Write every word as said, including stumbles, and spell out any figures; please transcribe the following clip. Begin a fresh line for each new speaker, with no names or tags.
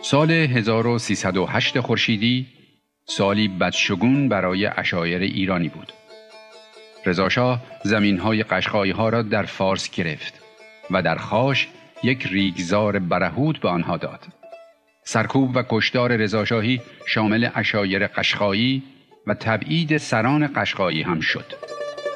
سال هزار و سیصد و هشت خورشیدی سالی بدشگون برای عشایر ایرانی بود. رضا شاه زمین‌های قشقایی‌ها را در فارس گرفت و در خاش یک ریگزار برهوت به آنها داد. سرکوب و کشتار رضا شاهی شامل عشایر قشقایی و تبعید سران قشقایی هم شد.